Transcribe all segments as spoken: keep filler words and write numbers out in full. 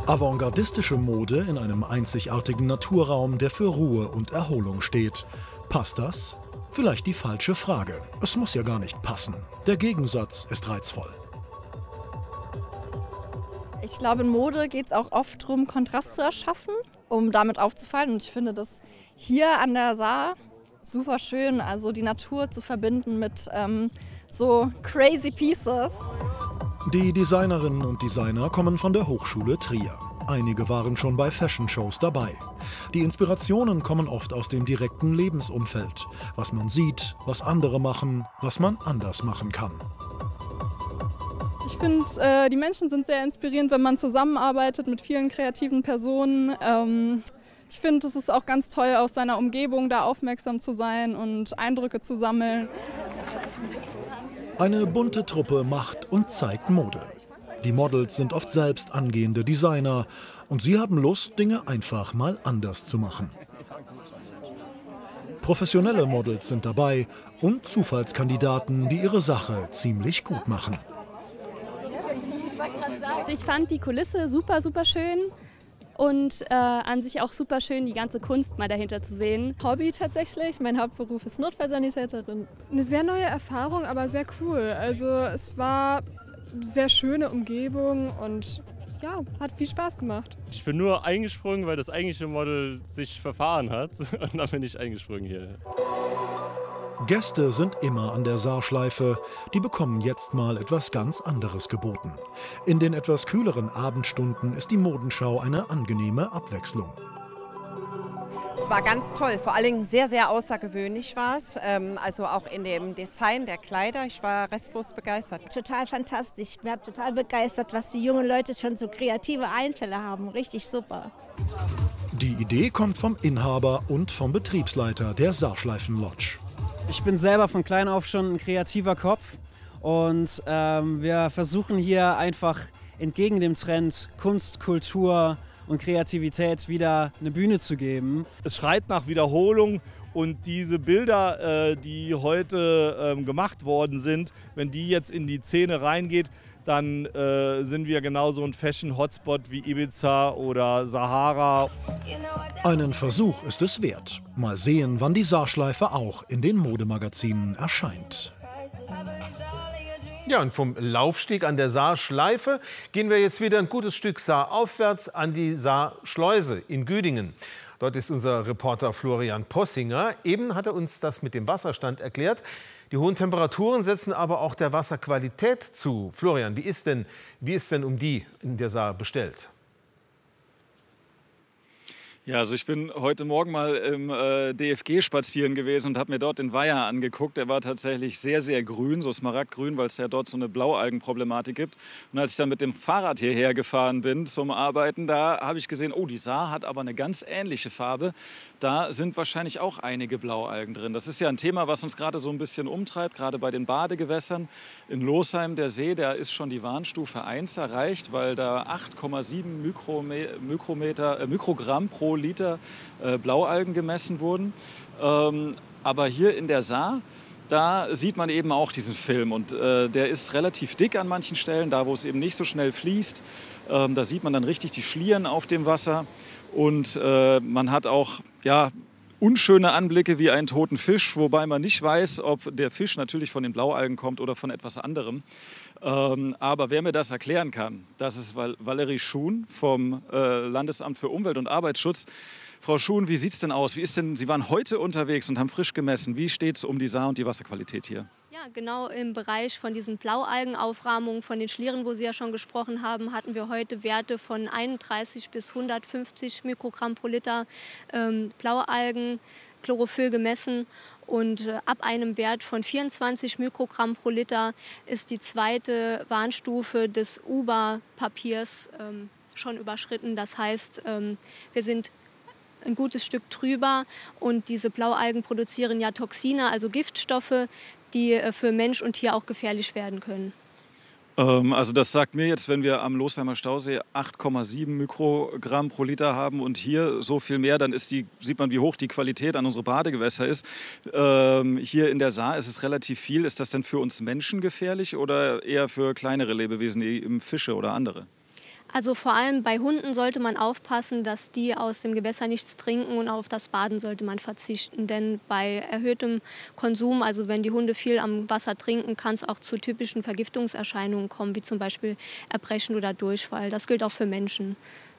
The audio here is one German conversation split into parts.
Avantgardistische Mode in einem einzigartigen Naturraum, der für Ruhe und Erholung steht. Passt das? Vielleicht die falsche Frage. Es muss ja gar nicht passen. Der Gegensatz ist reizvoll. Ich glaube, in Mode geht es auch oft darum, Kontrast zu erschaffen, um damit aufzufallen. Und ich finde das hier an der Saar super schön, also die Natur zu verbinden mit ähm, so crazy pieces. Die Designerinnen und Designer kommen von der Hochschule Trier. Einige waren schon bei Fashion-Shows dabei. Die Inspirationen kommen oft aus dem direkten Lebensumfeld. Was man sieht, was andere machen, was man anders machen kann. Ich finde, äh, die Menschen sind sehr inspirierend, wenn man zusammenarbeitet mit vielen kreativen Personen. Ähm, ich finde, es ist auch ganz toll, aus seiner Umgebung da aufmerksam zu sein und Eindrücke zu sammeln. Eine bunte Truppe macht und zeigt Mode. Die Models sind oft selbst angehende Designer und sie haben Lust, Dinge einfach mal anders zu machen. Professionelle Models sind dabei und Zufallskandidaten, die ihre Sache ziemlich gut machen. Ich fand die Kulisse super, super schön und äh, an sich auch super schön, die ganze Kunst mal dahinter zu sehen. Hobby tatsächlich, mein Hauptberuf ist Notfallsanitäterin. Eine sehr neue Erfahrung, aber sehr cool. Also es war eine sehr schöne Umgebung und ja, hat viel Spaß gemacht. Ich bin nur eingesprungen, weil das eigentliche Model sich verfahren hat und dann bin ich eingesprungen hier. Gäste sind immer an der Saarschleife. Die bekommen jetzt mal etwas ganz anderes geboten. In den etwas kühleren Abendstunden ist die Modenschau eine angenehme Abwechslung. Es war ganz toll, vor allem sehr, sehr außergewöhnlich war es. Ähm, also auch in dem Design der Kleider. Ich war restlos begeistert. Total fantastisch. Ich bin total begeistert, was die jungen Leute schon so kreative Einfälle haben. Richtig super. Die Idee kommt vom Inhaber und vom Betriebsleiter der Saarschleifen Lodge. Ich bin selber von klein auf schon ein kreativer Kopf und ähm, wir versuchen hier einfach entgegen dem Trend Kunst, Kultur und Kreativität wieder eine Bühne zu geben. Es schreit nach Wiederholung und diese Bilder, äh, die heute äh, gemacht worden sind, wenn die jetzt in die Szene reingeht, dann äh, sind wir genauso ein Fashion-Hotspot wie Ibiza oder Sahara. Einen Versuch ist es wert. Mal sehen, wann die Saarschleife auch in den Modemagazinen erscheint. Ja, und vom Laufsteg an der Saarschleife gehen wir jetzt wieder ein gutes Stück Saaraufwärts an die Saarschleuse in Güdingen. Dort ist unser Reporter Florian Possinger. Eben hat er uns das mit dem Wasserstand erklärt. Die hohen Temperaturen setzen aber auch der Wasserqualität zu. Florian, wie ist denn, wie ist denn um die in der Saar bestellt? Ja, also ich bin heute Morgen mal im äh, D F G spazieren gewesen und habe mir dort den Weiher angeguckt. Der war tatsächlich sehr, sehr grün, so smaragdgrün, weil es ja dort so eine Blaualgenproblematik gibt. Und als ich dann mit dem Fahrrad hierher gefahren bin zum Arbeiten, da habe ich gesehen, oh, die Saar hat aber eine ganz ähnliche Farbe. Da sind wahrscheinlich auch einige Blaualgen drin. Das ist ja ein Thema, was uns gerade so ein bisschen umtreibt, gerade bei den Badegewässern. In Losheim, der See, da ist schon die Warnstufe eins erreicht, weil da acht Komma sieben Mikrometer, äh, Mikrogramm pro Liter äh, Blaualgen gemessen wurden. Ähm, aber hier in der Saar, da sieht man eben auch diesen Film und äh, der ist relativ dick an manchen Stellen, da wo es eben nicht so schnell fließt. Ähm, da sieht man dann richtig die Schlieren auf dem Wasser und äh, man hat auch ja, unschöne Anblicke wie einen toten Fisch, wobei man nicht weiß, ob der Fisch natürlich von den Blaualgen kommt oder von etwas anderem. Ähm, aber wer mir das erklären kann, das ist Val Valerie Schuhn vom äh, Landesamt für Umwelt und Arbeitsschutz. Frau Schuhn, wie sieht es denn aus? Wie ist denn, Sie waren heute unterwegs und haben frisch gemessen. Wie steht es um die Saar und die Wasserqualität hier? Ja, genau im Bereich von diesen Blaualgenaufrahmungen, von den Schlieren, wo Sie ja schon gesprochen haben, hatten wir heute Werte von einunddreißig bis hundertfünfzig Mikrogramm pro Liter ähm, Blaualgen, Chlorophyll gemessen. Und äh, ab einem Wert von vierundzwanzig Mikrogramm pro Liter ist die zweite Warnstufe des U B A-Papiers ähm, schon überschritten. Das heißt, ähm, wir sind ein gutes Stück drüber und diese Blaualgen produzieren ja Toxine, also Giftstoffe, die äh, für Mensch und Tier auch gefährlich werden können. Ähm, also das sagt mir jetzt, wenn wir am Losheimer Stausee acht Komma sieben Mikrogramm pro Liter haben und hier so viel mehr, dann ist die, sieht man, wie hoch die Qualität an unsere Badegewässer ist. Ähm, hier in der Saar ist es relativ viel. Ist das denn für uns Menschen gefährlich oder eher für kleinere Lebewesen, wie Fische oder andere? Also vor allem bei Hunden sollte man aufpassen, dass die aus dem Gewässer nichts trinken und auf das Baden sollte man verzichten. Denn bei erhöhtem Konsum, also wenn die Hunde viel am Wasser trinken, kann es auch zu typischen Vergiftungserscheinungen kommen, wie zum Beispiel Erbrechen oder Durchfall. Das gilt auch für Menschen.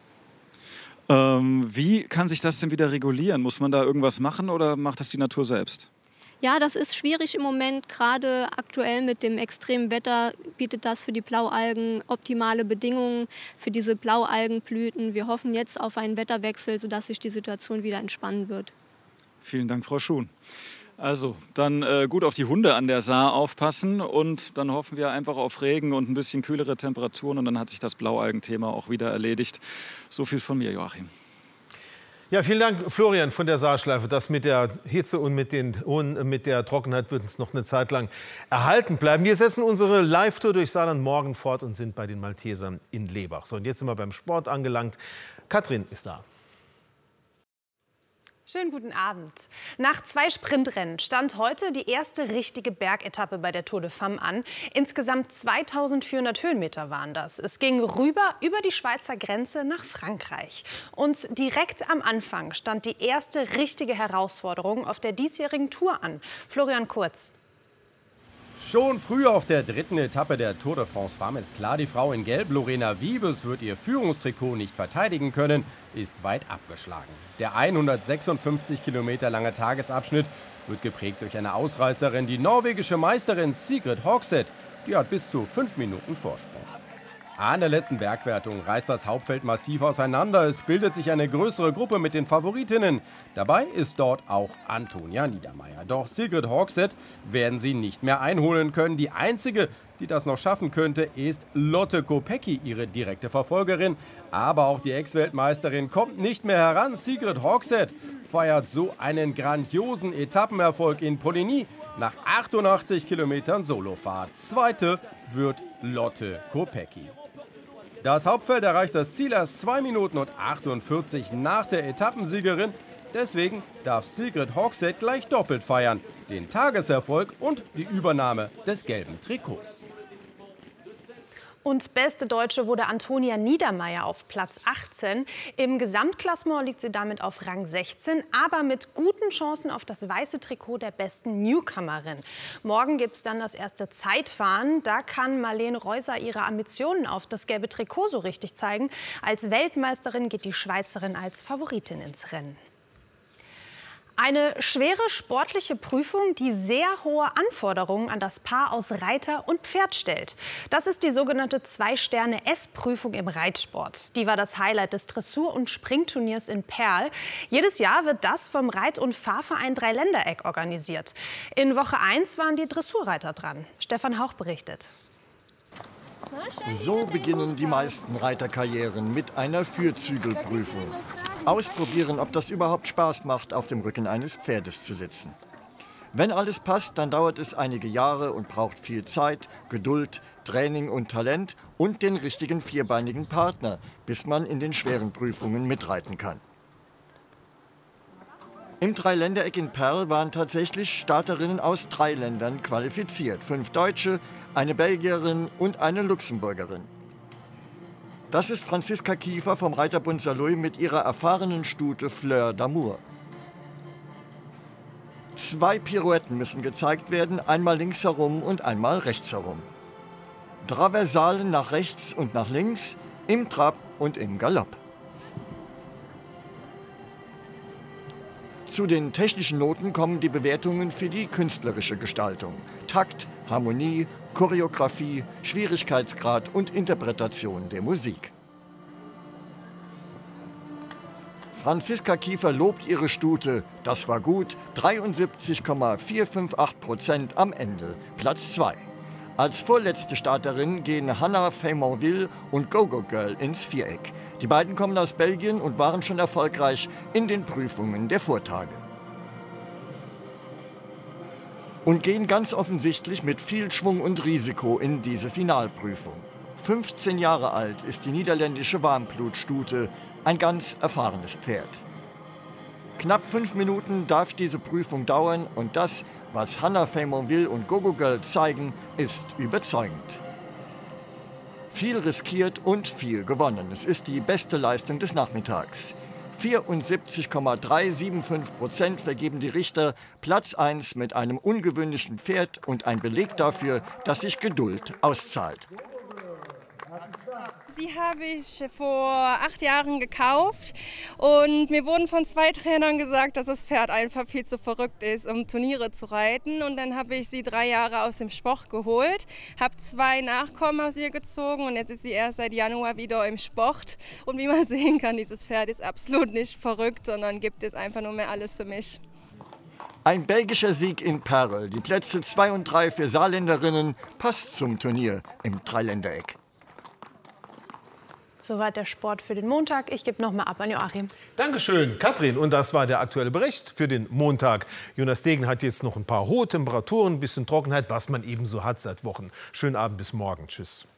Ähm, wie kann sich das denn wieder regulieren? Muss man da irgendwas machen oder macht das die Natur selbst? Ja, das ist schwierig im Moment. Gerade aktuell mit dem extremen Wetter bietet das für die Blaualgen optimale Bedingungen für diese Blaualgenblüten. Wir hoffen jetzt auf einen Wetterwechsel, sodass sich die Situation wieder entspannen wird. Vielen Dank, Frau Schuhn. Also, dann äh, gut auf die Hunde an der Saar aufpassen und dann hoffen wir einfach auf Regen und ein bisschen kühlere Temperaturen und dann hat sich das Blaualgenthema auch wieder erledigt. So viel von mir, Joachim. Ja, vielen Dank, Florian von der Saarschleife. Das mit der Hitze und mit, den, und mit der Trockenheit wird uns noch eine Zeit lang erhalten bleiben. Wir setzen unsere Live-Tour durch Saarland morgen fort und sind bei den Maltesern in Lebach. So, und jetzt sind wir beim Sport angelangt. Katrin ist da. Schönen guten Abend. Nach zwei Sprintrennen stand heute die erste richtige Bergetappe bei der Tour de Femme an. Insgesamt zweitausendvierhundert Höhenmeter waren das. Es ging rüber über die Schweizer Grenze nach Frankreich. Und direkt am Anfang stand die erste richtige Herausforderung auf der diesjährigen Tour an. Florian Kurz. Schon früh auf der dritten Etappe der Tour de France Femme ist klar, die Frau in Gelb, Lorena Wiebes, wird ihr Führungstrikot nicht verteidigen können, ist weit abgeschlagen. Der hundertsechsundfünfzig Kilometer lange Tagesabschnitt wird geprägt durch eine Ausreißerin, die norwegische Meisterin Sigrid Hogseth. Die hat bis zu fünf Minuten Vorsprung. An der letzten Bergwertung reißt das Hauptfeld massiv auseinander. Es bildet sich eine größere Gruppe mit den Favoritinnen. Dabei ist dort auch Antonia Niedermeier. Doch Sigrid Hogseth werden sie nicht mehr einholen können. Die einzige, die das noch schaffen könnte, ist Lotte Kopecky, ihre direkte Verfolgerin. Aber auch die Ex-Weltmeisterin kommt nicht mehr heran. Sigrid Hogseth feiert so einen grandiosen Etappenerfolg in Poligny nach achtundachtzig Kilometern Solofahrt. Zweite wird Lotte Kopecky. Das Hauptfeld erreicht das Ziel erst zwei Minuten und achtundvierzig nach der Etappensiegerin. Deswegen darf Sigrid Hogseth gleich doppelt feiern. Den Tageserfolg und die Übernahme des gelben Trikots. Und beste Deutsche wurde Antonia Niedermeier auf Platz achtzehn. Im Gesamtklassement liegt sie damit auf Rang sechzehn, aber mit guten Chancen auf das weiße Trikot der besten Newcomerin. Morgen gibt es dann das erste Zeitfahren. Da kann Marlene Reuser ihre Ambitionen auf das gelbe Trikot so richtig zeigen. Als Weltmeisterin geht die Schweizerin als Favoritin ins Rennen. Eine schwere sportliche Prüfung, die sehr hohe Anforderungen an das Paar aus Reiter und Pferd stellt. Das ist die sogenannte Zwei-Sterne-S-Prüfung im Reitsport. Die war das Highlight des Dressur- und Springturniers in Perl. Jedes Jahr wird das vom Reit- und Fahrverein Dreiländereck organisiert. In Woche eins waren die Dressurreiter dran. Stefan Hauch berichtet. So beginnen die meisten Reiterkarrieren mit einer Fürzügelprüfung. Ausprobieren, ob das überhaupt Spaß macht, auf dem Rücken eines Pferdes zu sitzen. Wenn alles passt, dann dauert es einige Jahre und braucht viel Zeit, Geduld, Training und Talent und den richtigen vierbeinigen Partner, bis man in den schweren Prüfungen mitreiten kann. Im Dreiländereck in Perl waren tatsächlich Starterinnen aus drei Ländern qualifiziert. Fünf Deutsche, eine Belgierin und eine Luxemburgerin. Das ist Franziska Kiefer vom Reiterbund Saarlouis mit ihrer erfahrenen Stute Fleur d'Amour. Zwei Pirouetten müssen gezeigt werden, einmal links herum und einmal rechts herum. Traversalen nach rechts und nach links, im Trab und im Galopp. Zu den technischen Noten kommen die Bewertungen für die künstlerische Gestaltung. Takt, Harmonie, Choreografie, Schwierigkeitsgrad und Interpretation der Musik. Franziska Kiefer lobt ihre Stute. Das war gut. dreiundsiebzig Komma vierhundertachtzig Prozent am Ende. Platz zwei. Als vorletzte Starterin gehen Hannah Feymonville und Go-Go Girl ins Viereck. Die beiden kommen aus Belgien und waren schon erfolgreich in den Prüfungen der Vortage. Und gehen ganz offensichtlich mit viel Schwung und Risiko in diese Finalprüfung. fünfzehn Jahre alt ist die niederländische Warmblutstute, ein ganz erfahrenes Pferd. Knapp fünf Minuten darf diese Prüfung dauern und das, was Hannah Feymonville und Go-Go Girl zeigen, ist überzeugend. Viel riskiert und viel gewonnen. Es ist die beste Leistung des Nachmittags. vierundsiebzig Komma dreihundertfünfundsiebzig Prozent vergeben die Richter. Platz eins mit einem ungewöhnlichen Pferd und ein Beleg dafür, dass sich Geduld auszahlt. Sie habe ich vor acht Jahren gekauft und mir wurden von zwei Trainern gesagt, dass das Pferd einfach viel zu verrückt ist, um Turniere zu reiten. Und dann habe ich sie drei Jahre aus dem Sport geholt, habe zwei Nachkommen aus ihr gezogen und jetzt ist sie erst seit Januar wieder im Sport. Und wie man sehen kann, dieses Pferd ist absolut nicht verrückt, sondern gibt es einfach nur mehr alles für mich. Ein belgischer Sieg in Perl. Die Plätze zwei und drei für Saarländerinnen passt zum Turnier im Dreiländereck. Soweit der Sport für den Montag. Ich gebe noch mal ab an Joachim. Dankeschön, Katrin. Und das war der aktuelle Bericht für den Montag. Jonas Degen hat jetzt noch ein paar hohe Temperaturen, ein bisschen Trockenheit, was man eben so hat seit Wochen. Schönen Abend, bis morgen. Tschüss.